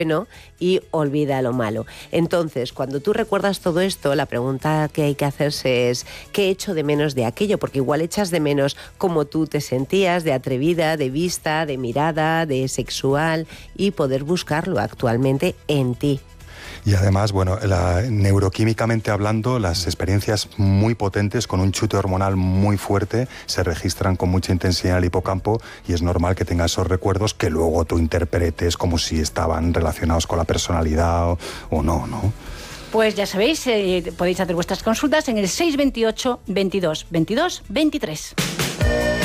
bueno y olvida lo malo. Entonces, cuando tú recuerdas todo esto, la pregunta que hay que hacerse es ¿qué echo de menos de aquello? Porque igual echas de menos cómo tú te sentías, de atrevida, de vista, de mirada, de sexual, y poder buscarlo actualmente en ti. Y además, bueno, neuroquímicamente hablando, las experiencias muy potentes con un chute hormonal muy fuerte se registran con mucha intensidad en el hipocampo, y es normal que tengas esos recuerdos que luego tú interpretes como si estaban relacionados con la personalidad o no, ¿no? Pues ya sabéis, podéis hacer vuestras consultas en el 628 22 22 23.